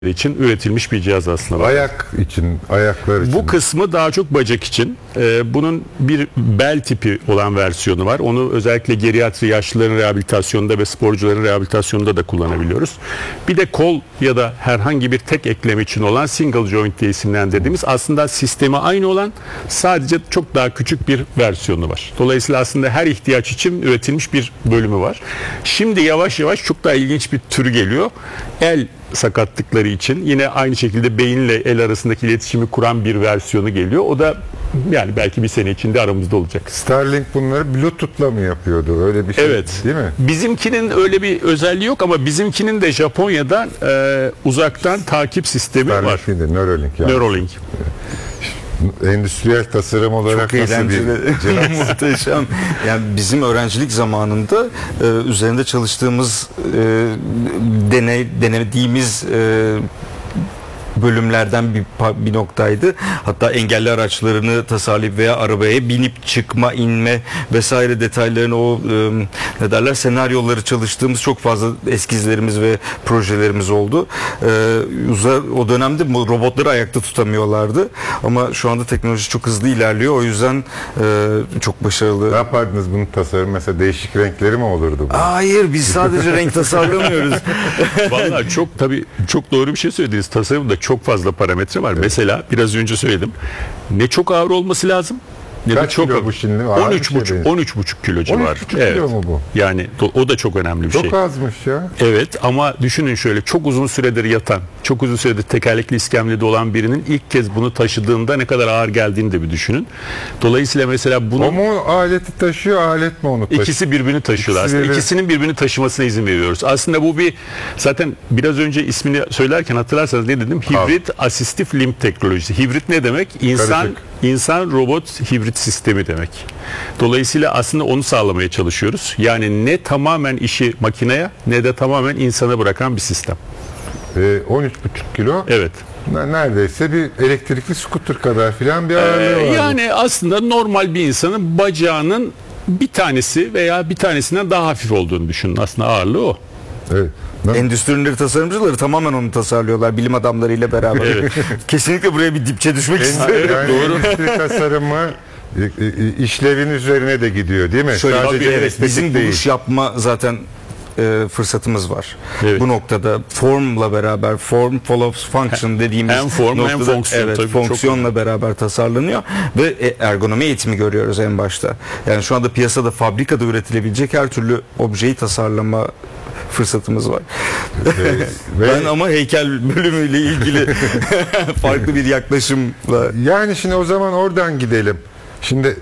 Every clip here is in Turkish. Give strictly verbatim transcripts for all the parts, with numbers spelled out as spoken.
için üretilmiş bir cihaz aslında. Ayak için, ayaklar için. Bu kısmı daha çok bacak için. Ee, bunun bir bel tipi olan versiyonu var. Onu özellikle geriatri yaşlıların rehabilitasyonunda ve sporcuların rehabilitasyonunda da kullanabiliyoruz. Bir de kol ya da herhangi bir tek eklem için olan single joint diye isimlendirdiğimiz aslında sistemi aynı olan sadece çok daha küçük bir versiyonu var. Dolayısıyla aslında her ihtiyaç için üretilmiş bir bölümü var. Şimdi yavaş yavaş çok daha ilginç bir türü geliyor. El sakatlıkları için yine aynı şekilde beyinle el arasındaki iletişimi kuran bir versiyonu geliyor. O da yani belki bir sene içinde aramızda olacak. Starlink bunları Bluetooth'la mı yapıyordu? Öyle bir şey evet. Değil mi? Bizimkinin öyle bir özelliği yok ama bizimkinin de Japonya'dan e, uzaktan takip sistemi Starlink var. değil de Neuralink. Yani. Neuralink. Endüstriyel tasarım olarak çok nasıl bir muhteşem. Yani bizim öğrencilik zamanında e, üzerinde çalıştığımız e, deney denediğimiz e, bölümlerden bir bir noktaydı. Hatta engelli araçlarını tasarlayıp veya arabaya binip çıkma, inme vesaire detaylarını o e, ne derler senaryoları çalıştığımız çok fazla eskizlerimiz ve projelerimiz oldu. E, uzar, o dönemde robotları ayakta tutamıyorlardı. Ama şu anda teknoloji çok hızlı ilerliyor. O yüzden e, çok başarılı. Ne yapardınız bunun tasarım? Mesela değişik renkleri mi olurdu bu? Hayır, biz sadece renk tasarlamıyoruz. Vallahi çok tabii çok doğru bir şey söylediniz. Tasarımda çok fazla parametre var. Evet. Mesela biraz önce söyledim. Ne çok ağır olması lazım. Ne Kaç de çok kilo bu şimdi? on üç buçuk on üç buçuk kilo civarı. on üç buçuk kilo mu bu? Yani o da çok önemli bir çok şey. Çok azmış ya. Evet ama düşünün şöyle çok uzun süredir yatan, çok uzun süredir tekerlekli iskemlede olan birinin ilk kez bunu taşıdığında ne kadar ağır geldiğini de bir düşünün. Dolayısıyla mesela bunu... O mu aleti taşıyor, alet mi onu taşıyor? İkisi birbirini taşıyorlar. İkisi aslında. birbirini... İkisinin birbirini taşımasına izin veriyoruz. Aslında bu bir zaten biraz önce ismini söylerken hatırlarsanız ne dedim? Hibrit Abi. asistif limb teknolojisi. Hibrit ne demek? İnsan Karışık. insan robot hibrit sistemi demek. Dolayısıyla aslında onu sağlamaya çalışıyoruz. Yani ne tamamen işi makineye ne de tamamen insana bırakan bir sistem. Ee, on üç buçuk kilo. Evet. Neredeyse bir elektrikli scooter kadar filan bir ağırlığı ee, var. Yani aslında normal bir insanın bacağının bir tanesi veya bir tanesinden daha hafif olduğunu düşünün. Aslında ağırlığı o. Evet. Endüstri tasarımcıları tamamen onu tasarlıyorlar bilim adamlarıyla beraber. Evet. Kesinlikle buraya bir dipçe düşmek istiyorum. Yani doğru. Endüstri tasarımı işlevin üzerine de gidiyor değil mi? Şöyle, Sadece tabii, evet, bizim değil. buluş yapma zaten e, fırsatımız var. Evet. Bu noktada formla beraber form follows function dediğimiz hem form noktada, hem fonksiyon, evet, tabii, fonksiyonla çok... beraber tasarlanıyor ve ergonomi eğitimi görüyoruz en başta. Yani şu anda piyasada fabrikada üretilebilecek her türlü objeyi tasarlama fırsatımız var. Ee, ben ama heykel bölümüyle ilgili farklı bir yaklaşımla. Yani şimdi o zaman oradan gidelim. Şimdi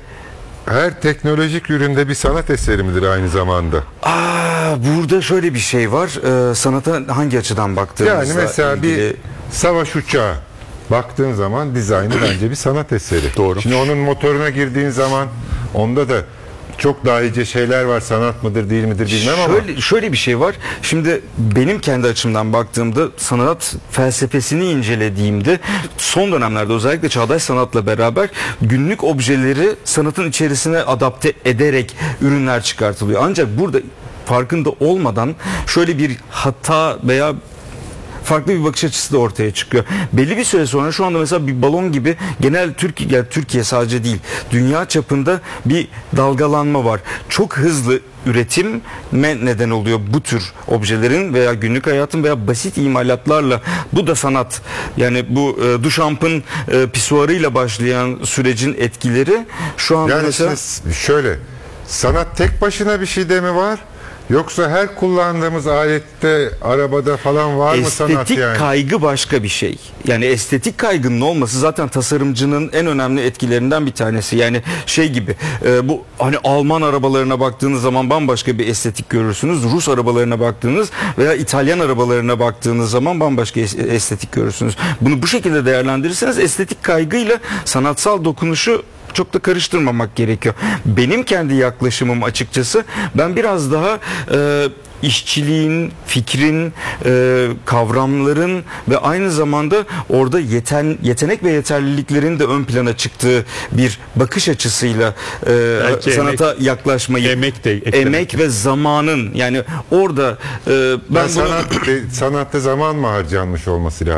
her teknolojik üründe bir sanat eseri midir aynı zamanda? Aa, burada şöyle bir şey var. Ee, sanata hangi açıdan baktığımızda yani mesela ilgili... bir savaş uçağı baktığın zaman dizaynı bence bir sanat eseri. Doğru. Şimdi onun motoruna girdiğin zaman onda da çok daha iyice şeyler var. Sanat mıdır değil midir bilmem şöyle, ama. Şöyle bir şey var. Şimdi benim kendi açımdan baktığımda sanat felsefesini incelediğimde son dönemlerde özellikle çağdaş sanatla beraber günlük objeleri sanatın içerisine adapte ederek ürünler çıkartılıyor. Ancak burada farkında olmadan şöyle bir hata veya farklı bir bakış açısı da ortaya çıkıyor. Belli bir süre sonra şu anda mesela bir balon gibi genel Türkiye, yani Türkiye sadece değil, dünya çapında bir dalgalanma var. Çok hızlı üretime neden oluyor bu tür objelerin veya günlük hayatın veya basit imalatlarla. Bu da sanat. Yani bu e, Duchamp'ın e, pisuarıyla başlayan sürecin etkileri şu anda yani mesela... şöyle, sanat tek başına bir şey de mi var? Yoksa her kullandığımız alette, arabada falan var mı sanat yani? Estetik kaygı başka bir şey. Yani estetik kaygının olması zaten tasarımcının en önemli etkilerinden bir tanesi. Yani şey gibi, e, bu hani Alman arabalarına baktığınız zaman bambaşka bir estetik görürsünüz. Rus arabalarına baktığınız veya İtalyan arabalarına baktığınız zaman bambaşka estetik görürsünüz. Bunu bu şekilde değerlendirirseniz estetik kaygıyla sanatsal dokunuşu çok da karıştırmamak gerekiyor. Benim kendi yaklaşımım açıkçası, ben biraz daha e, işçiliğin, fikrin, e, kavramların ve aynı zamanda orada yeten, yetenek ve yeterliliklerin de ön plana çıktığı bir bakış açısıyla e, Belki sanata emek- yaklaşmayı, emek de eklemek. emek ve zamanın, yani orada e, ben Ben bunu sanat, sanatta zaman mı harcanmış olması lazım?